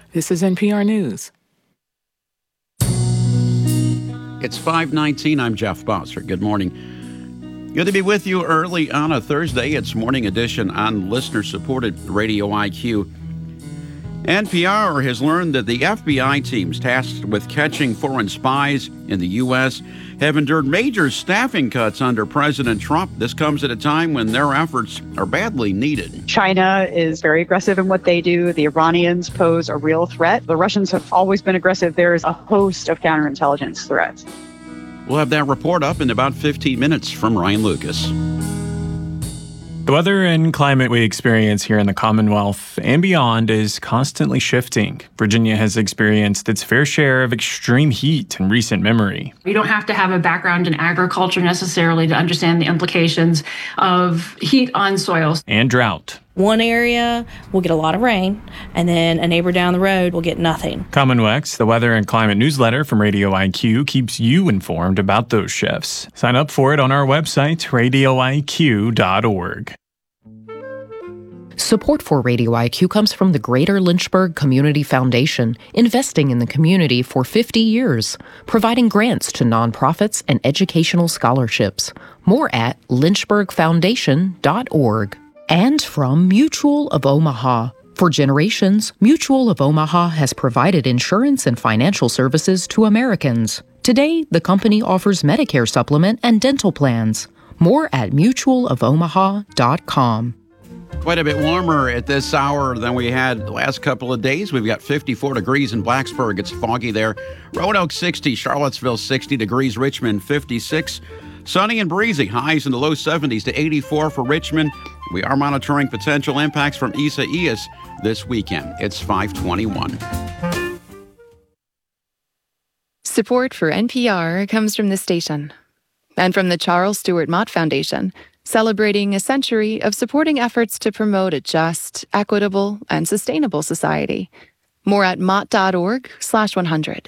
This is NPR News. It's 5:19. I'm Jeff Bosser. Good morning. Good to be with you early on a Thursday. It's Morning Edition on listener-supported Radio IQ. NPR has learned that the FBI teams tasked with catching foreign spies in the U.S. have endured major staffing cuts under President Trump. This comes at a time when their efforts are badly needed. China is very aggressive in what they do. The Iranians pose a real threat. The Russians have always been aggressive. There's a host of counterintelligence threats. We'll have that report up in about 15 minutes from Ryan Lucas. The weather and climate we experience here in the Commonwealth and beyond is constantly shifting. Virginia has experienced its fair share of extreme heat in recent memory. You don't have to have a background in agriculture necessarily to understand the implications of heat on soils. And drought. One area will get a lot of rain, and then a neighbor down the road will get nothing. CommonWex, the weather and climate newsletter from Radio IQ, keeps you informed about those shifts. Sign up for it on our website, radioiq.org. Support for Radio IQ comes from the Greater Lynchburg Community Foundation, investing in the community for 50 years, providing grants to nonprofits and educational scholarships. More at lynchburgfoundation.org. And from Mutual of Omaha. For generations, Mutual of Omaha has provided insurance and financial services to Americans. Today, the company offers Medicare supplement and dental plans. More at mutualofomaha.com. Quite a bit warmer at this hour than we had the last couple of days. We've got 54 degrees in Blacksburg. It's foggy there. Roanoke 60, Charlottesville 60 degrees, Richmond 56. Sunny and breezy, highs in the low 70s to 84 for Richmond. We are monitoring potential impacts from Isaias this weekend. It's 5:21. Support for NPR comes from this station and from the Charles Stewart Mott Foundation, celebrating a century of supporting efforts to promote a just, equitable, and sustainable society. More at mott.org/100.